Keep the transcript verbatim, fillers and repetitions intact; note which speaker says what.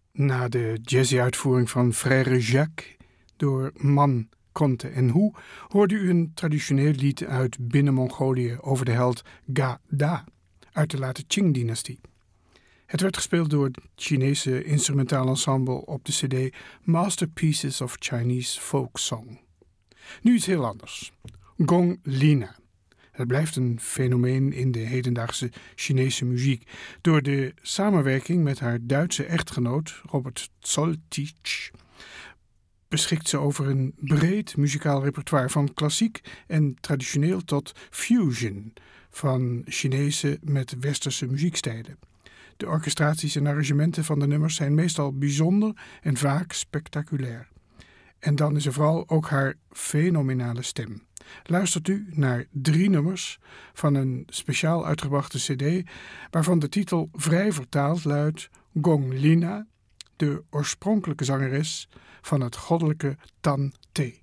Speaker 1: Na de jazzy-uitvoering van Frère Jacques door Man, Conte en Hoe hoorde u een traditioneel lied uit Binnen-Mongolië over de held Ga Da uit de late Qing-dynastie. Het werd gespeeld door het Chinese instrumentaal ensemble op de cd Masterpieces of Chinese Folk Song. Nu iets heel anders. Gong Lina. Het blijft een fenomeen in de hedendaagse Chinese muziek. Door de samenwerking met haar Duitse echtgenoot Robert Zoltich beschikt ze over een breed muzikaal repertoire van klassiek en traditioneel tot fusion van Chinese met westerse muziekstijlen. De orchestraties en arrangementen van de nummers zijn meestal bijzonder en vaak spectaculair. En dan is er vooral ook haar fenomenale stem. Luistert u naar drie nummers van een speciaal uitgebrachte cd waarvan de titel vrij vertaald luidt Gong Lina, de oorspronkelijke zangeres van het goddelijke Tan Te.